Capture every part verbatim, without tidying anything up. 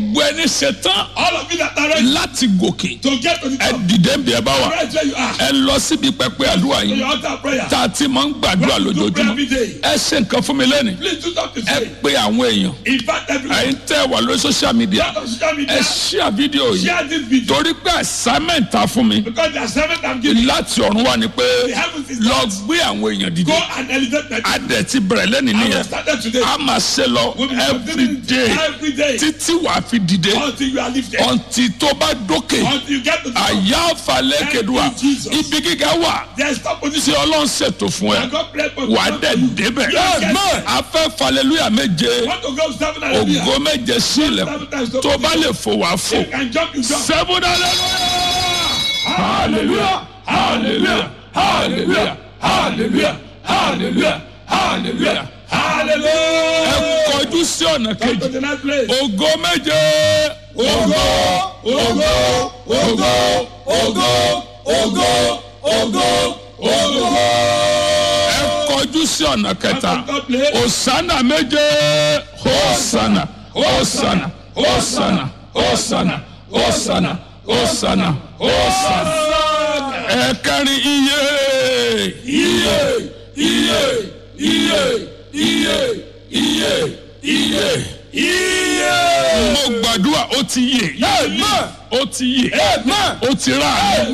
gbogbo ẹni ṣetán All of you that are ready láti gòkè to get to the ẹ top. dìde ń bí ẹ bá wà Right where you are. ẹ lọ síbi pẹpẹ àdúrà To yìí your altar prayer. tá a ti máa ń gbàdúrà When you do prayer lójoojúmọ́ every day. ẹ ṣe nǹkan fún mi lẹ́nu Please do something ẹ today. pe àwọn èèyàn Invite everyone. ẹ̀yin tẹ́ wà lórí social media Out of social ẹ media. share fídíò yìí Share this video. torí pé assignment ta fún mi Because the assignment I'm giving. láti ọ̀run wá ni pé The heavens is lọ not. gbé àwọn èèyàn dìde Go and elevate them. a dẹ̀ ti bẹ̀rẹ̀ lẹ́nu I will nìyẹn start that today. a máa ṣe lọ We'll be every continuing day every day títí wàá fi dìde until you are lifted. ọ̀ntì tó bá dókè Until you get to the top. àyà àfàlẹ́ kedua Thank you, Jesus. ibi gíga wà There is no tí position. ọlọ́run ṣètò fún ẹ And God bless you. wà á dẹ̀ débẹ̀ Yes, yes. a fẹ́ falẹ̀lúyà méje Want to go seven hallelujah. ògo méje sílẹ̀ tó bá lè fò wá fò You can jump, you jump. seven hallelujah hallelujah hallelujah hallelujah hallelujah hallelujah hallelujah ẹ Hallelujah. kọjú sí ọ̀nà Come to kejì the next place. ògo méje Ògo, ògo, ògo, ògo, ògo, ògo, ògo. ẹ kọjú sí ọ̀nà kẹta Come to the place. òsánà méje òsánà òsánà òsánà òsánà òsánà òsánà òsánà ẹ̀kẹrin iye Iye, iye, iye, iye, iye, iye, iye. mo gbàdúrà ó ti yè ó ti yè ó ti rà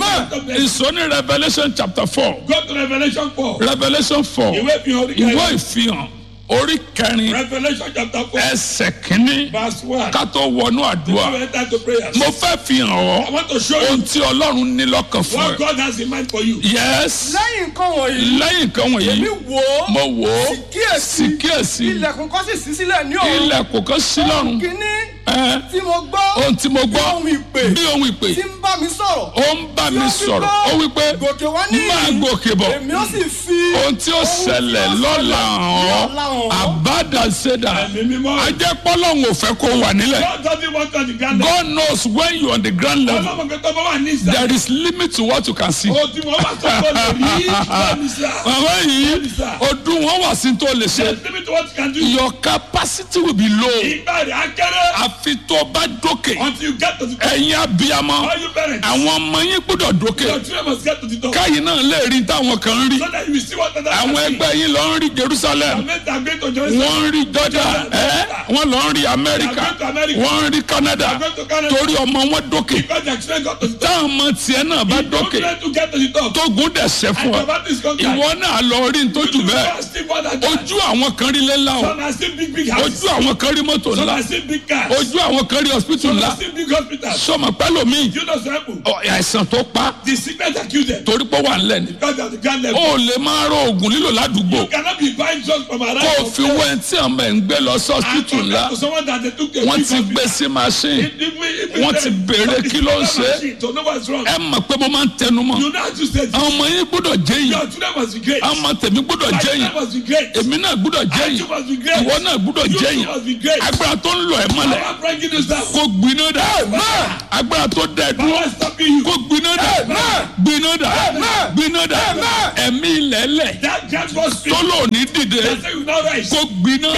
ìsọní Revelation chapter four Go to Revelation four. Revelation four Ìwé ìfihàn orí ìwé kẹrin. ìfihàn orí kẹrin Revelation chapter four. ẹsẹ̀ kínní Verse one. ká tó wọnú àdúrà You enter to prayer. mo fẹ́ fi hàn ọ́ I want to show ohun you tí Ọlọ́run ní lọ́kàn fún what ẹ. God has in mind for you. yes lẹ́yìn nǹkan wọ̀nyí lẹ́yìn nǹkan èmi wọ̀nyí wò ó mo wò ó sì kíyèsí sì kíyèsí ilẹ̀kùn kan sì ṣí sílẹ̀ ní ọ̀run ilẹ̀kùn kan sí lọ́run kínní ẹ tí mo gbọ́ ohun tí mo gbọ́ ohun ìpè bí ohun ìpè tí ń bá mi sọ̀rọ̀ ó ń bá mi sọ̀rọ̀ ó wí pé gòkè wá ní máa gòkè bọ̀ èmi ó sì fi ohun tí ó ṣẹlẹ̀ lọ́la hàn ọ́ àbádàṣedà Ẹ̀mí mímọ́. ajẹ́pọ́lọ́hún ò fẹ́ kó wà nílẹ̀ God doesn't want you on the ground. God knows when you are on the ground level Ọlọ́mọ kẹtọ́ bá wà ní ìsà. there is limit to what you can see. O tí wọ́n bá sọ pé lè rí bẹ́ẹ̀ni sá. bàbá yìí ọdún wọn wà sí tó lè ṣe There's limit to what you can do. your capacity will be low Ìgbà rẹ̀ á kéré. àfi tó bá dókè Until you get to the top. ẹ̀yin abiyamọ All you parents. àwọn ọmọ yín gbọ́dọ̀ dókè Your children must get to the top. káyìn náà lè rí táwọn kan ń rí So that you will see what other àwọn ẹgbẹ́ yín lọ ń rí Jerusalem Your mates are going to Jerusalem. wọ́n ń rí Jordan ẹ́ wọ́n lọ ń rí America wọ́n ń rí Canada They are going to Canada. torí ọmọ wọn dókè Because their children got to the top. táwọn ọmọ tiẹ̀ náà bá You don't dókè need to get to the top. tógun dẹ̀ ṣẹ́ fún And ọ your battle is conquered. ìwọ náà lọ rí ntójú bẹ́ẹ̀ You still more than that. ojú àwọn kan rí lẹ́la o Some are still big big houses. ojú àwọn kan rí mọ́tò Some ńlá are still big cars. ojú àwọn kan rí hospital Some ńlá are still big hospitals. sọmọ pẹ́lòmíì You know some people. ọ, àìsàn tó pa The sickness that killed them. torí pé wà ńlẹ̀ ni Because of the ground level. ó lè máa rọ oògùn lílò ládùúgbò You cannot be buying drugs from around. kó o fi wẹ́ ẹ̀ tí àwọn ẹ̀ ń gbé lọ sí And hospital ńlá compare to someone that they took a wọ́n big ti gbé hospital. sí machine If- if we- if we wọ́n tell ti them, béèrè it's kí ló ń another ṣe machine, so know what's wrong. ẹ mọ̀ pé mo máa ń tẹnu mọ́ You know how to say this. àwọn ọmọ yín gbọ́dọ̀ jẹ́ yìí Your children must be great. àwọn ọmọ tèmi gbọ́dọ̀ My jẹ́ children yìí must be great. èmi náà gbọ́dọ̀ jẹ́ You yìí must be great. ìwọ náà gbọ́dọ̀ You jẹ́ too yìí must be great. agbára tó ń lọ ẹ̀ mọ́lẹ̀ Power bringing you down. kó gbiná dà agbára tó dẹ̀ dúró Power stopping you. kó gbiná dà gbiná dà gbiná dà ẹ̀mí ilẹ̀lẹ̀ That that was tó lò ní dìde That's why you now rise. kó gbiná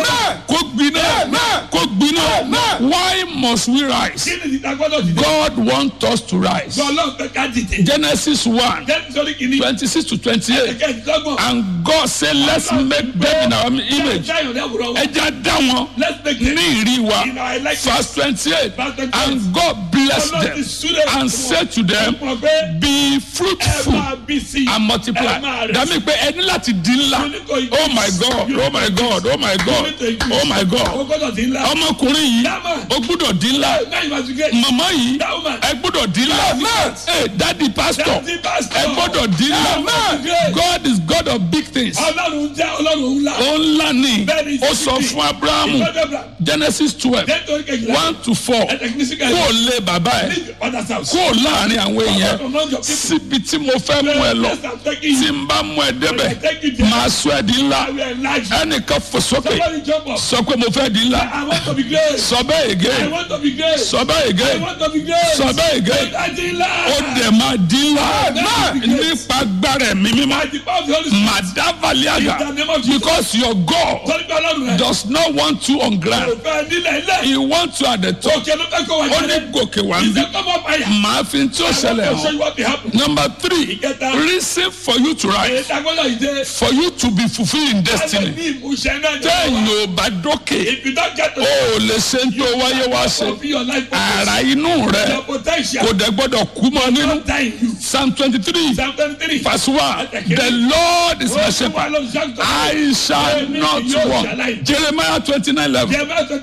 kó gbiná kó gbiná why must we rise Kí ni ìdágbọ́dọ̀ dìde? God want us to rise Ọlọ́run fẹ́ ká dìde. Genesis one Jẹ́ nítorí kìíní. twenty-six to twenty-eight Ẹ̀kẹ́ ìdọ́gbọ̀n. and God say let's make them in our image Jáyọ̀ ní àwòrán wọn. ẹ jẹ́ dá wọn Let's make them ní ìrí wa in our likeness. verse twenty-eight Verse twenty-eight. and God blessed Ọlọ́run them ti súré and fún wọn. said to them Wọ́n pé be ẹ fruitful máa bí sí i. and multiply Ẹ máa rẹ̀ that means pé ẹni láti di ńlá You need to increase. oh my God You oh my God oh my You God need to increase. oh my O God gbọ́dọ̀ di ńlá. ọmọkùnrin yìí That man. ó gbúdọ̀ di ńlá Now you must be great. màmá yìí That woman. ẹ gbúdọ̀ di ńlá That man. ẹ dadi pastor Daddy pastor. ẹ gbọ́dọ̀ di That ńlá man. God is God of big things Ọlọ́run jẹ́ Ọlọ́run ńlá. ó ńlá ni Bẹ́ẹ̀ni, ó sọ fún Abrahamu Ìgbọ́dọ̀ Abraham. Genesis twelve Nítorí kejìlá. one to four Ẹ̀tẹ̀kínísí kan. kó o lé bàbá ẹ Leave your father's house. kó o láàrin àwọn èèyàn Among your people. síbi tí mo fẹ́ mú ẹ lọ Yes, I'm taking tí you. n bá mú ẹ débẹ̀ I take you there. máa sọ ẹ di ńlá I will enlarge you. ẹnìkan fò sókè Somebody jump up. sọ pé mo fẹ́ di ńlá I want to be great. sọ bẹ́ẹ̀ I again want to be great. sọ bẹ́ẹ̀ I again want to be great. sọ bẹ́ẹ̀ again I did ó dẹ̀ máa di ńlá nípa agbára ẹ̀mí mímọ́ By the power of the Holy Madavaliaga. In the name of Jesus. Because your God Torí pé Ọlọ́run rẹ̀. does not want you on ground. Kò fẹ́ nílẹ̀ ilẹ̀. He wants you at the top. Òkè ló fẹ́ kó wà Ó ní jẹ́lẹ̀. gòkè wá ń bí. Ìṣe come up higher. Màá fi tí ó ṣẹlẹ̀ I want to show hàn. you what will happen. Number three, Ìkẹta. reason for you to rise. Èyí tagbọ́dọ̀ ìdè. For you to be fulfilled in Alẹ́ destiny. ní ìmúṣẹ náà. Téèyàn ò bá dókè, If you don't get to o ò lè ṣe ń tó wáyé wá ṣe. fulfill your life purpose, Àrà inú rẹ̀ your potential kò dẹ̀ gbọ́dọ̀ kú mọ́ nínú. don't die in you. Psalm twenty-three Psalm twenty-three. verse one, the Lord is my shepherd, I shall not want. Jeremiah twenty-nine eleven,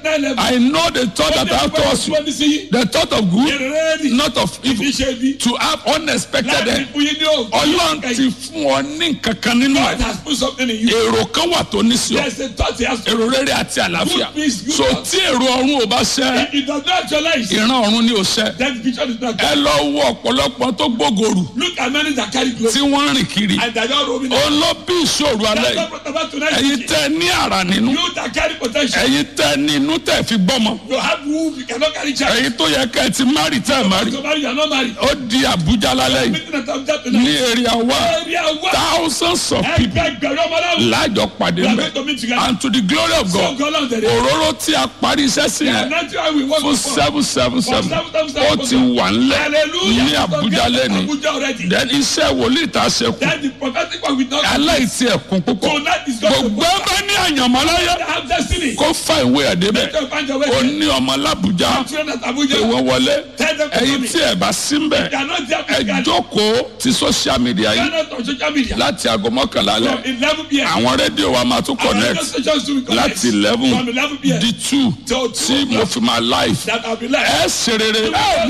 I know the thought that I have towards you, the thought of good, not of evil, to have unexpected end. Ọlọ́run ti fún ọ ní nǹkan kan nínú God ẹ̀. has put something in you. Èrò kan wà tó ní sí ọ. There's a thought he has put. Èrò rere àti àlàáfíà. Good means good So thought. tí èrò ọ̀run ò bá ṣẹ, If it does not actualize, ìran ọ̀run ni ò ṣẹ. then the picture is not Ẹ good. lọ wo ọ̀pọ̀lọpọ̀ tó gbógòrò Look at many that carry clothes tí wọ́n rìn kiri. and they are not roaming. Ó ló bí ìṣòro alẹ́ That's yìí. not what about tonight. Ẹ̀yin tẹ́ ní àrà nínú. You that carry potential, Ẹ̀yin tẹ́ ní inú tẹ́ fi gbọ́mọ. you have womb, you cannot carry child. Ẹ̀yin tó yẹ kẹ́ ẹ ti márì tẹ́ ẹ márì. So marry, you are not married. Ó di Àbújá lálẹ́ yìí. Meeting at Abuja Ní tonight. area wa, Area one. thousands of people Ẹgbẹgbẹ̀rún ọmọ náà. lájọ pàdé We are mbẹ. going to meet together. And to the glory of So God, God on the day. òróró tí a parí iṣẹ́ sí yẹn Natural we work fún for. seven seven seven seven seven seven. ó ti wà ńlẹ̀ Hallelujah. ní Àbújá lẹ́ni. Abuja already. Then iṣẹ́ wòlíì tá a ṣe kù. Then the prophetic one will not. Aláìsí ẹ̀kún púpọ̀. Tonight is going to Gbogbo ẹ bá ní àyànmọ́ láyé I have destiny. kó fa ìwé ẹ̀ débẹ̀. Let them find your way. Ó ní ọmọ l'Ábùjá. Children at Abuja. Ìwọ wọlé. Tell them to Ẹ̀yin come tí ẹ bá sí mbẹ̀, They are not there ẹ physically. jókòó ti social media They are yìí not on social media. láti aago mọ́kànlá From lẹ̀. eleven p m Àwọn rédíò wa máa tún Our radio connect stations will connect. láti eleven From eleven p m di two till tí two mo fi máa live. that I'll be live. Ẹ ṣe rere,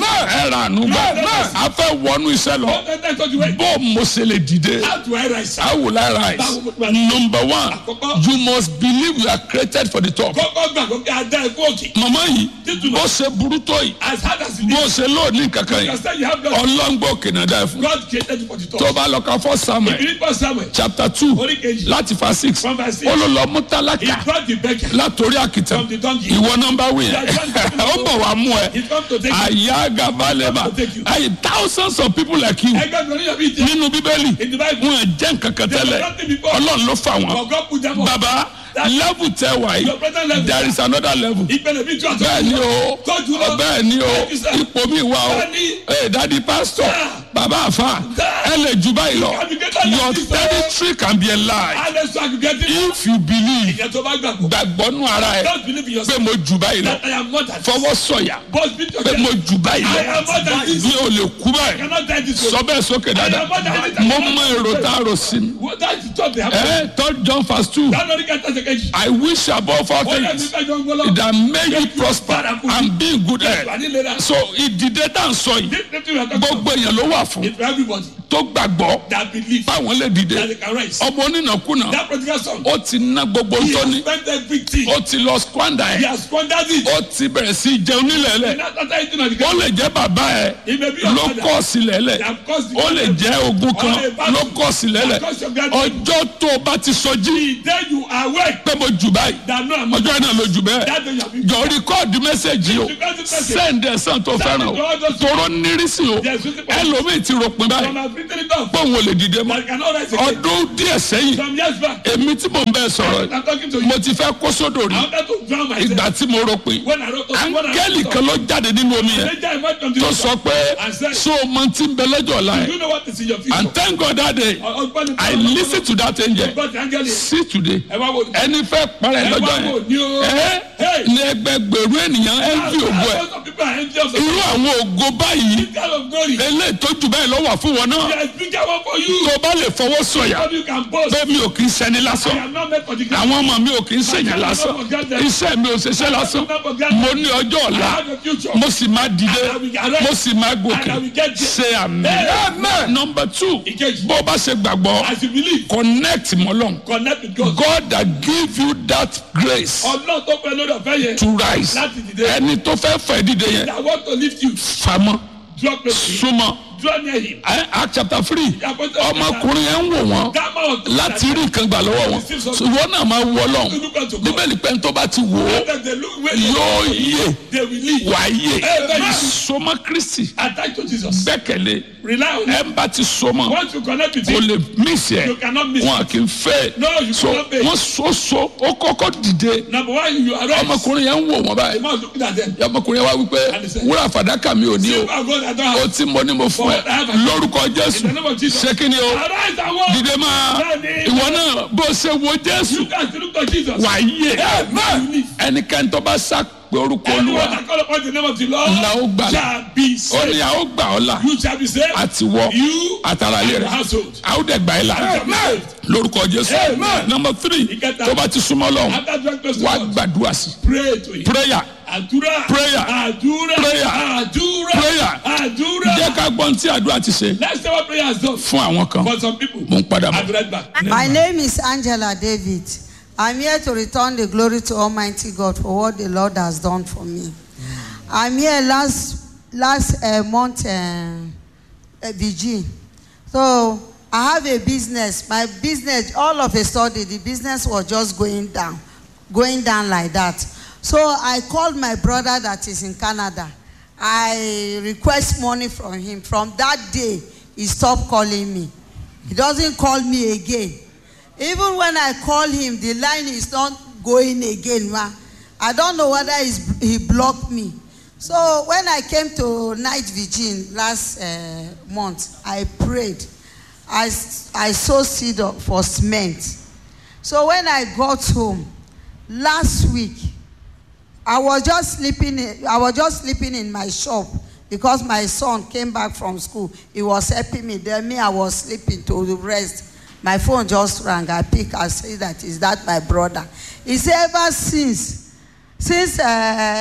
ẹ rà ànú gbà. A fẹ́ wọnú iṣẹ́ lọ. What the next one? Bó mo ṣe lè dìde. How do I rise? How will I rise? Number one, you must believe you are created for the top. Kọ́kọ́ gbà kó kí a dá ẹ̀kọ́ òkè. Màmá yìí, bó ṣe burú tó yìí, As hard as it bó is, ṣe lóòní kankan you yìí, understand you have God. ọlọ́ngbò kìnà dá ẹ fún. God created you for the top. Tó bá lọ ka fọ́ Samuel, If you read First Samuel, chapter two, orí kejì, láti fa six, from verse six, ó ló lọ mú he tálákà brought the beggar látòrí àkìtàn. from the donkey. Ìwọ nọmba wí yẹn, ó bọ̀ wá mú ẹ. He's come to take you. Àyà gabalẹ̀bà, ayi thousands of people like you Ẹgbẹ́ mi yóò bí jẹ́. nínú Bíbélì, In the Bible, wọn jẹ́ nǹkan kan they were tẹ́lẹ̀, nothing before. Ọlọ́run ló fà wọ́n. But God put them up. Bàbá, level tẹ wà Your yìí, present level. there is another level. Ìpele mi tún àtọ́. Bẹ́ẹ̀ ni o, Tọ́jú lọ. bẹ́ẹ̀ ni o, Thank you, sir. ipò mi wà o. Daddy. Ee dadi pastor, Sir. bàbá àfa, Sir. ẹ lè jù báyìí lọ. can be greater than Your this, sir. territory can be enlarged Alex Agugeti. if you believe. Ìyẹn tó bá gbàgbọ́. Gbàgbọ́ nú ara ẹ Don't believe in pé yourself. mo jù báyìí lọ. That I am more than this. Fọwọ́ sọ̀yà Boss beat pé mo yourself. jù báyìí I am more lọ. than this. Mi ò lè kú I báyìí. cannot die this way. Sọ bẹ́ẹ̀ sókè dáadáa. Mo mọ èrò tá a rò sí ni. What that is what they have. Ẹ Third John verse two. That only get us again. I wish above all What that things is I don't go along. that may you prosper and be in good health. So ìdìde tá à ń sọ yìí, This thing we are talking about gbogbo èèyàn ló wà fún is for everybody tó gbàgbọ́ that believe báwọn lè that dìde. they can rise. Ọmọ onínàkúnà That prodigal son, ó ti ná gbogbo he tó has ní, spent everything. ó ti lọ squander He ẹ̀, has squandered it. ó ti bẹ̀rẹ̀ sí í jẹun nílẹ̀ lẹ̀. Not after eating on the Ó ground. lè jẹ́ bàbá ẹ̀ He may be your ló father. kọ́ sílẹ̀ lẹ̀. They have caused the Ó lè jẹ́ ogun kan ló kọ́ sílẹ̀ lẹ̀. Ọjọ́ tó o bá ti sọjí Then you are awake. pé mo jù báyìí, That no, I'm ọjọ́ náà ló jù bẹ́ẹ̀. That day you have been. Jọ rìkọ́ọ̀dù mẹ́sẹ̀gì o, sẹ́ǹdì ẹ̀sán tó fẹ́ràn o, tóró nírísì o, ẹlòmíì ti ròpin From báyìí a victory dog. pé òun ò lè dìde mọ́. That cannot rise again. Ọdún díẹ̀ sẹ́yìn, Some years back, èmi tí mò ń bẹ́ẹ̀ sọ̀rọ̀ yìí, I'm talking to you. mo ti fẹ́ kó sódò rí I wanted to drown myself. ìgbà tí mo ròpin. When I wrote when I Áńgẹ́lì kan ló jáde nínú omi yẹn Later I went from the tó river. sọ pé so o mọ tí ń bẹ lọ́jọ́ ọ̀la Do ẹ̀. you know what is in your future? And thank God that day Husband, I listened to that angel. God, the angel is. See today, Ẹ wá wo. ẹni fẹ́ parẹ́ Ẹ lọ́jọ́ wá wo yẹn. ni o. Ẹ Hey. ní ẹgbẹgbẹ̀rún ènìyàn ẹ ń fi ògo ẹ̀. Thousands of people are envious of Irú àwọn ògo báyìí this kind of glory. eléyìí tó jù báyìí lọ́wọ́ fún wọn náà. There is bigger one for you. Tó bá lè fọwọ́ sọ̀yà How you can boast. pé mi ò kì í ṣẹni I lásán. am not meant for the ground. Àwọn ọmọ mi ò kì í ṣèyàn lásán. Iṣẹ́ mi ò ṣiṣẹ́ lásán. Mo ní ọjọ́ I ọ̀la. have a future. Mo sì máa dìde. Mo sì máa gòkè. Ṣé àmì. Amen. Number two, Ìkejì. bó o bá ṣe gbàgbọ́, As you believe, connect mọ́lọ́n. connect with God. God that give you that grace Ọlọ́run tó pẹ́ lórí ọ̀fẹ́ yẹn. to rise. Láti dìde. Ẹni tó fẹ́ fẹ́ dìde yẹn, I want to lift you. famọ́, Drop me. súnmọ́, draw near him. Act chapter three Apostles ọmọkùnrin yẹn ń wò wọ́n That man was láti rí nǹkan gbà lọ́wọ́ wọn ṣùgbọ́n náà máa wọ lọ́hùn bíbélì pé tó bá ti wò ó After they look where yóò yé they will leave. wà á yé Amen. ìsọmọ Kristi Attach to Jesus. gbẹ́kẹ̀lé Rely on him. ẹ ń bá ti sọmọ Once you connect with kò him, lè mísì ẹ you cannot miss wọn it. kì í fẹ́ No, you so cannot pay. wọ́n so so ó kọ́kọ́ dìde Number one, you arise. ọmọkùnrin yẹn ń wò wọ́n The báyìí man looking at them. ọmọkùnrin yẹn wá wípé wúrà fàdákà mi ò ní o Silver and gold I don't ó have. tí mo ní mo fún ẹ lórúkọ Jésù In the name of Jesus. ṣé kí ni o Arise and walk. dìde máa ìwọ náà bó ṣe wo Jésù You guys look at Jesus. wà á yé Amen. ẹnikẹ́ni tó bá sá pé orúkọ Anyone Olúwa that call upon the name of the Lord la ó gbà lá shall be ó ní saved. a ó gbà ọ́ là You shall be saved. àti wọ You àtàrà and ilé your rẹ̀ household. a ó dẹ̀ gbà ẹ́ là Amen. lórúkọ Jésù Amen. number three Ìkẹta. tó bá ti súnmọ́ lọ́hùn After drawing close to wàá God, gbàdúrà sí pray to him. prayer Àdúrà. Prayer. Àdúrà. Prayer. Àdúrà. Prayer. Àdúrà. jẹ́ ká gbọ́n tí àdúrà ti ṣe Let's say what prayer has done fún àwọn kan for some people. mo ń padà I'll be bọ̀. right back. My name is Angela David. I'm here to return the glory to Almighty God for what the Lord has done for me. I'm here last last uh, month, uh, uh, Virgin. So I have a business. My business, all of a sudden, the business was just going down, going down like that. So I called my brother that is in Canada. I request money from him. From that day, he stopped calling me. He doesn't call me again. Even when I call him, the line is not going again. Ma. I don't know whether he's, he blocked me. So when I came to Night Virgin last uh, month, I prayed. I, I sowed seed for cement. So when I got home, last week, I was just sleeping in, I was just sleeping in my shop because my son came back from school. He was helping me. Then me, I was sleeping to rest. My phone just rang. I pick. I say that is that my brother. He said ever since since uh,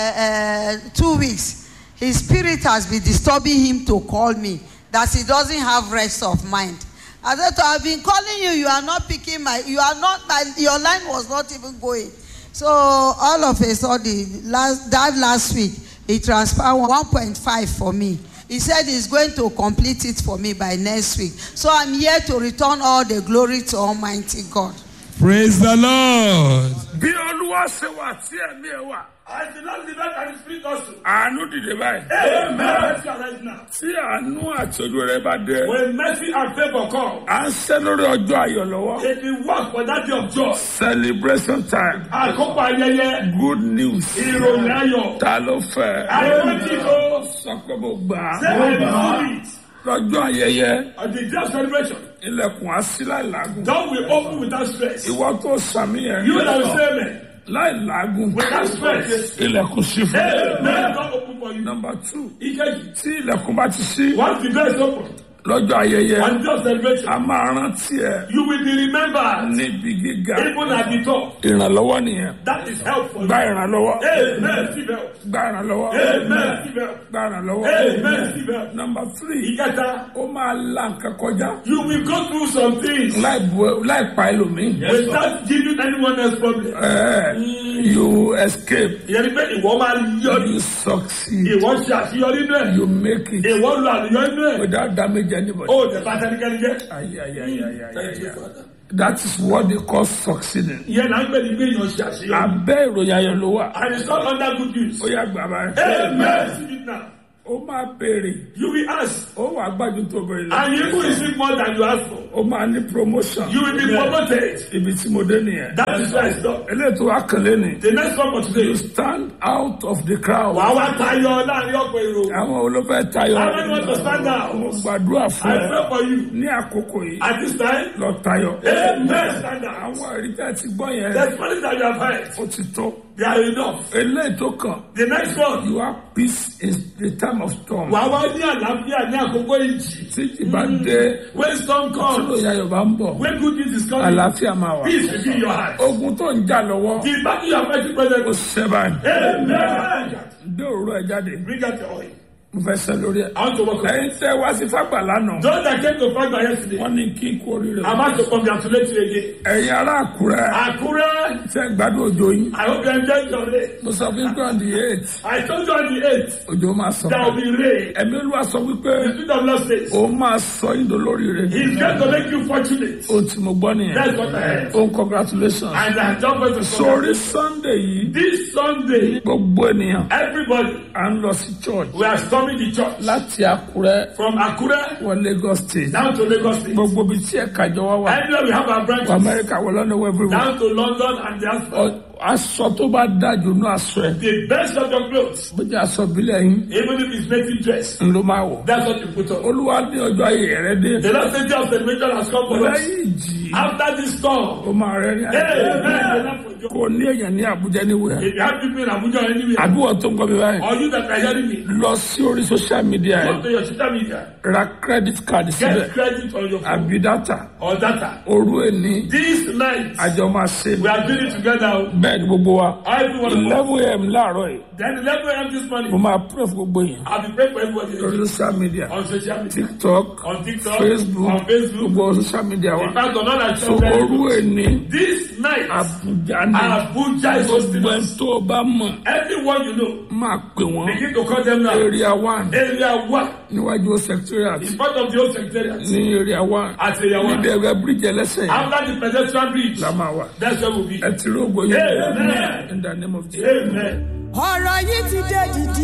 uh, two weeks, his spirit has been disturbing him to call me. That he doesn't have rest of mind. I said, I've been calling you. You are not picking my. You are not. My, your line was not even going. So all of a sudden, last, that last week, he transferred one point five for me. He said he's going to complete it for me by next week. So I'm here to return all the glory to Almighty God. Praise the Lord. bí Olúwa ṣe wà tí ẹ̀mí ẹ̀ wà As the Lord delivered and speak also. àánú dìde báyìí Amen. Mercy arise now. tí àánú àti ojú rẹ̀ bá dé When mercy and favor come, à ń ṣe lórí ọjọ́ ayọ̀ lọ́wọ́ it will work for that day of joy. celebration time Àkókò ayẹyẹ. good news Ìròyìn ayọ̀. ta ló fẹ́ Àwọn tí kò sọ pé mo gbà á say I do it. lọ́jọ́ ayẹyẹ On the day of celebration, ilẹ̀kùn àṣì láì làágùn God will open without stress. ìwọ tó sàmì yẹn You that will say amen. láì làágùn Without stress. ilẹ̀kùn sí fún Amen. God open for you. number two Ikeji. tí ilẹ̀kùn bá ti ṣí Once the door is open, lọ́jọ́ ayẹyẹ on the day of celebration, a máa rántí ẹ you will be remembered. níbi gíga Even at the top. ìrànlọ́wọ́ nìyẹn That is help for you. gba ìrànlọ́wọ́ Amen. Receive help. gba ìrànlọ́wọ́ Amen. Receive help. gba ìrànlọ́wọ́ Amen. Receive help. number three Ìkẹta. ó máa la nǹkan kọjá You will go through some things láì bu láì pa ẹlòmíì without giving anyone else problem. ẹ you escape Ìyẹn ni pé ìwọ máa yọrí. you succeed Ìwọ ṣe àṣeyọrí náà. you make it Ìwọ lu àlùyọ inú ẹ̀. without damage anybody. Ó jẹ bá tẹnikẹ́ni jẹ́. Ay, ay, ay, ay, ay, Thank ay, you, ay. Father. That is what they call succeeding. Ìyẹn náà ń gbé ní pé èèyàn ṣe àṣeyọrí. abẹ́ ìròyìn ayọ̀ ló wà And it's not under good news. ó yá gbà báyìí. Amen. Receive it now. ó máa béèrè You will ask. ó wà gbájú tó bẹ̀rẹ̀ lọ. And you will receive more than you ask for. ó máa ní promotion. You will be promoted. ibi tí mo dé nìyẹn. That is why it's done. eléyìí tó wá kànlé ni. The next one for today. you stand out of the crowd. Wàá wá tayọ láàrin ọ̀pọ̀ èrò. àwọn olófẹ́ tayọ. How many want to stand out? mo gbàdúrà fún I ẹ pray for you. ní àkókò yìí At this time, lọ tayọ. amen. Stand out. àwọn àríkà ti gbọ́ yẹn The money that you have had, ó ti tó. they are enough. eléyìí tó kàn The next one, you have peace in the time of storm. wàá wá ní àlàáfíà ní àkókò ìjì. tí ìbá dé When storm tí comes, lóye ayọ̀ bá ń bọ̀ when good news is coming, àlàáfíà máa wà. peace will be in your heart. ogun tó ń jà lọ́wọ́ The battle you are fighting presently, ó ṣẹ́ báyìí. amen. gbé òróró ẹ jáde Bring out your oil. mo fẹ́ sẹ́ lórí ẹ̀. I want to work on it. ẹ̀yin tẹ́ wá sí fagbà lánàá. Those that came to Fagba yesterday, wọ́n ní kí n kú oríire. I'm about to congratulate you again. ẹ̀yin ará Àkúrẹ́. Akure, tẹ́ gbádùn òjò yín. I hope you enjoyed your day. mo sọ fún yín on the eight. I told you on the eighth, òjò máa sọ. there will be rain. ẹ̀mí Olúwa sọ wípé The Spirit of Lord says, òun máa sọ yín dolóríire. He's going to make you fortunate. ohun tí mo gbọ́ nìyẹn. That's what I heard. ohun congratulations. And I don't want to sórí Sunday yìí. This Sunday, gbogbo ènìyàn. everybody, à ń lọ sí church. we are storming the church. láti Àkúrẹ́ From Akure wọ Lagos state. down to Lagos State. gbogbo ibi tí ẹ̀ka jọ wá wà. Anywhere we have our wọ branches, Amẹ́ríkà wọ London wọ everywhere. down to London and the Ọ- aṣọ tó bá dájú ní aṣọ ẹ̀. the best of your clothes, bó jẹ́ aṣọ ìbílẹ̀ yín even if it's native dress, ń ló máa wọ̀. that's what you put on. Olúwa ní ọjọ́ ayé rẹ dé. The last day of celebration has come for us. lẹ́yìn ìjì After this storm, ó máa rẹ́ ní hey, àjẹ́. man, kò ní èèyàn ní Àbújá níwèé. if you have people in Abuja or anywhere, àbí wọ́n tó ń gbọ́ mi báyìí. or you that are hearing me, lọ sí orí social media go ẹ̀ to your social media, ra credit card síbẹ̀ get credit on your phone àbí data or data. òru ẹni This night, àjọ máa ṣe we are doing it together. bẹ́ẹ̀ ni gbogbo wa Everyone, eleven a m láàárọ̀ yìí then eleven a m this mo morning, máa pray fún gbogbo yẹn I'll be praying for everybody lórí social media on social media, TikTok on TikTok, Facebook on Facebook, gbogbo social media wa in fact, on all our so òru channels. ẹni This night, Àbújá ni Abuja is hosting gbogbo ẹni us. tó o bá mọ̀ Everyone you know, máa pè wọ́n begin to call them now. area one Area one, níwájú secretariat in front of the old secretariat, ní area one at area ní one. dẹ̀rẹ̀ bíríjì ẹlẹ́sẹ̀ yẹn After the pedestrian bridge, la máa wà that's where we'll be. ẹ ti rí ògo yẹn Amen. in the name of Jesus. Amen. ọ̀rọ̀ yìí ti dé dìdì.